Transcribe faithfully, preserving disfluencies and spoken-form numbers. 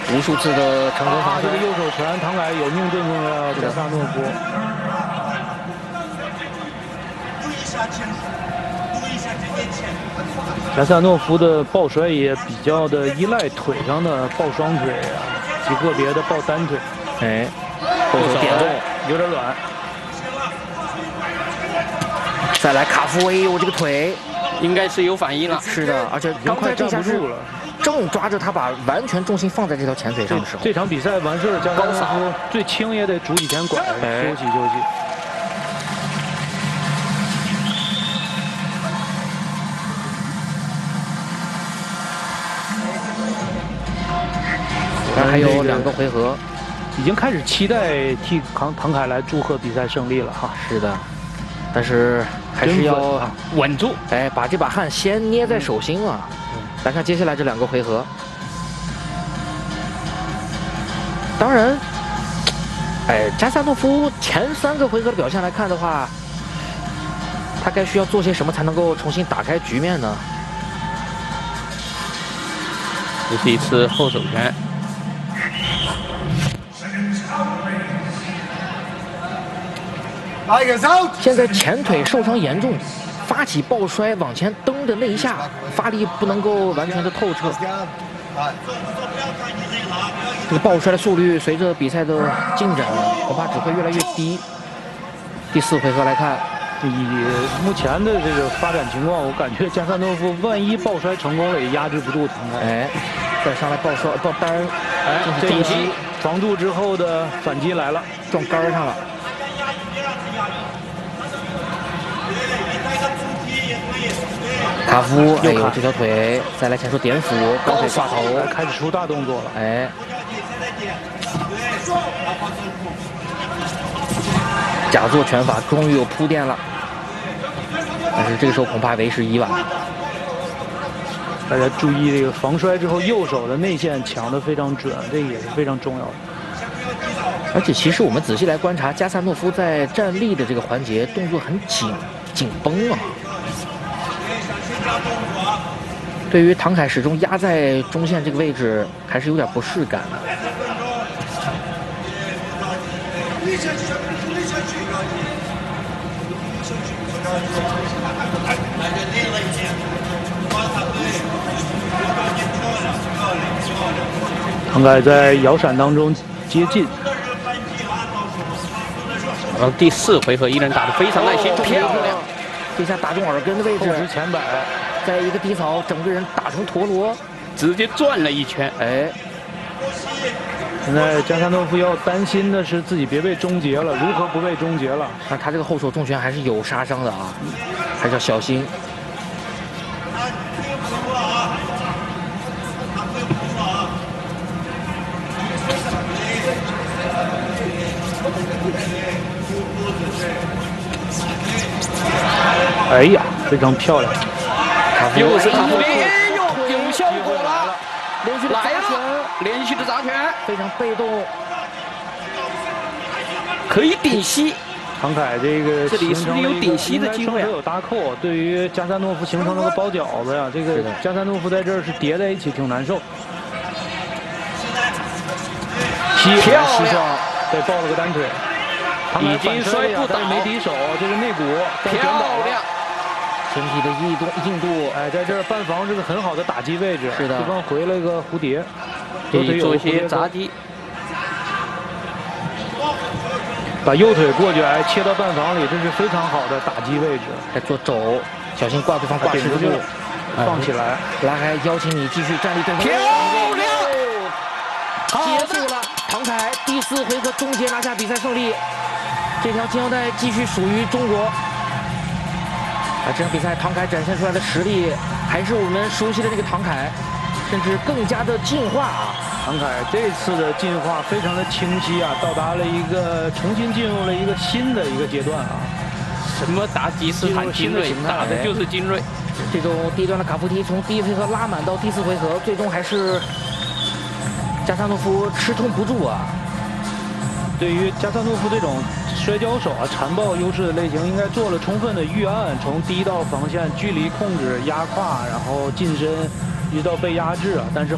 无数次的成功防这个右手拳，唐凯有命震动了加萨诺夫。加萨诺夫的抱摔也比较的依赖腿上的抱双腿啊，极个别的抱单腿。 哎，后手点动有点软。 再来卡夫，哎呦，这个腿应该是有反应了。 是的，而且刚才这下是正抓着他把完全重心放在这条前腿上的时候。 这场比赛完事儿，加萨诺夫最轻也得拄几天拐， 哎、 休息休息。 还有两个回合， 已经开始期待替唐唐凯来祝贺比赛胜利了哈。 是的，但是还是要稳住， 哎，把这把汗先捏在手心啊。嗯、来看接下来这两个回合，当然，哎，加萨诺夫前三个回合的表现来看的话，他该需要做些什么才能够重新打开局面呢？ 这是一次后手拳。 现在前腿受伤严重，发起抱摔往前蹬的那一下，发力不能够完全的透彻。这个抱摔的速率随着比赛的进展，恐怕只会越来越低。第四回合来看， 以目前的这个发展情况，我感觉加萨诺夫万一抱摔成功了，也压制不住唐凯。 哎，再上来抱摔抱单， 哎，这一击防住之后的反击来了， 撞杆上了。 卡夫，哎呦，这条腿，再来前手点斧，高腿挂头， 开始出大动作了。 哎，假坐拳法终于有铺垫了，但是这个时候恐怕为时已晚。 大家注意这个防摔之后，右手的内线抢得非常准，这个也是非常重要的。 而且其实我们仔细来观察，加萨诺夫在站立的这个环节动作很紧紧绷啊。 对于唐凯始终压在中线这个位置，还是有点不适感的。 唐凯在摇闪当中接近。 然后第四回合依然打得非常耐心，漂亮。 这下打中耳根的位置， 后直前摆。 在一个低扫，整个人打成陀螺， 直接转了一圈。 哎， 现在加萨诺夫要担心的是自己别被终结了，如何不被终结了？ 那他这个后手重拳还是有杀伤的啊，还是要小心。 哎呀，非常漂亮。 又是卡夫林，哎呦，有效果了， 连续的砸拳， 连续的砸拳， 非常被动， 可以顶膝。 唐凯这个这里是不是有顶膝的机会啊？ 有搭扣，对于加萨诺夫形成了个包饺子呀。这个加萨诺夫在这儿是叠在一起，挺难受。 漂亮， 对，抱了个单腿， 已经摔不倒， 没敌手，这个内骨漂亮。 身体的硬度硬度， 哎，在这儿半防是个很好的打击位置。 是的， 对方回了一个蝴蝶， 可以做一些砸击， 把右腿过去，哎，切到半防里，这是非常好的打击位置。 再做肘，小心挂对方挂十字步， 放起来。 来，还邀请你继续站立对方。 漂亮， 结束了，唐凯第四回合终结拿下比赛胜利，这条金腰带继续属于中国。 啊，这场比赛唐凯展现出来的实力，还是我们熟悉的那个唐凯，甚至更加的进化啊！ 唐凯这次的进化非常的清晰啊，到达了一个重新进入了一个新的一个阶段啊。 什么打击是喊精锐，打的就是精锐。 这种低端的卡夫踢从第一回合拉满到第四回合，最终还是加萨诺夫吃撑不住啊。 对于加萨诺夫这种摔跤手啊，缠抱优势的类型，应该做了充分的预案，从第一道防线距离控制、压胯，然后近身，一直到被压制啊。但是